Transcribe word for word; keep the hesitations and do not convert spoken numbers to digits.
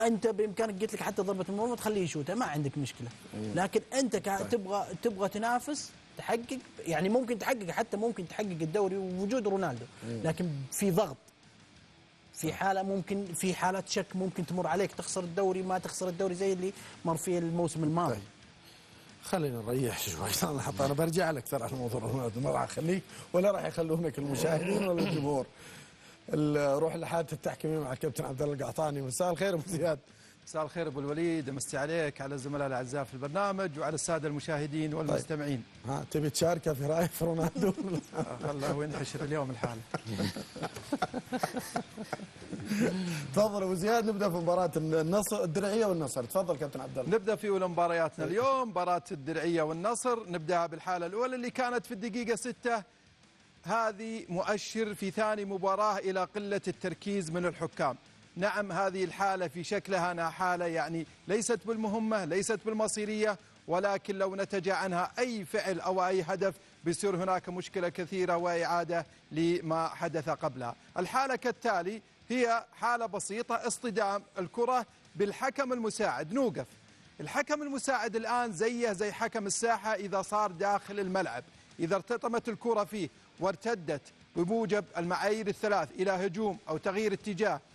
انت بامكانك قلت لك حتى ضربه المرمى تخليه يشوتها ما عندك مشكله، لكن انت تبغى تبغى تنافس تحقق، يعني ممكن تحقق حتى ممكن تحقق الدوري ووجود رونالدو، لكن في ضغط، في حاله ممكن في حالات شك ممكن تمر عليك تخسر الدوري ما تخسر الدوري زي اللي مر فيه الموسم الماضي. طيب. خلينا نريح شوي. انا انا برجع لك ترى على موضوع رونالدو، ما راح اخليك ولا راح يخلونك المشاهدين ولا الجمهور. نروح لحاله التحكيميه مع الكابتن عبد الله القحطاني. مساء الخير ابو زياد. مساء الخير ابو الوليد، امسي عليك على الزملاء الاعزاء في البرنامج وعلى الساده المشاهدين والمستمعين. طيب. ها تبي تشاركه في رايك في رونالدو؟ خله ينحشر اليوم الحالة. تفضل ابو زياد. نبدا في مباراه النصر الدرعيه والنصر. تفضل كابتن عبد الله. نبدا في اولى مبارياتنا اليوم، مباراه الدرعيه والنصر. نبدا بالحاله الاولى اللي كانت في الدقيقه ستة. هذه مؤشر في ثاني مباراه الى قله التركيز من الحكام. نعم هذه الحالة في شكلها أنها حالة يعني ليست بالمهمة ليست بالمصيرية، ولكن لو نتج عنها أي فعل أو أي هدف بيصير هناك مشكلة كثيرة وإعادة لما حدث قبلها. الحالة كالتالي، هي حالة بسيطة، اصطدام الكرة بالحكم المساعد. نوقف الحكم المساعد الآن زيه زي حكم الساحة إذا صار داخل الملعب. إذا ارتطمت الكرة فيه وارتدت بموجب المعايير الثلاث إلى هجوم أو تغيير اتجاه